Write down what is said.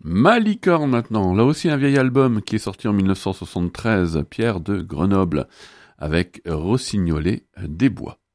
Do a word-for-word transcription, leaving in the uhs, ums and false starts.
Malicorne maintenant, là aussi un vieil album qui est sorti en mille neuf cent soixante-treize, Pierre de Grenoble, avec Rossignolet des Bois.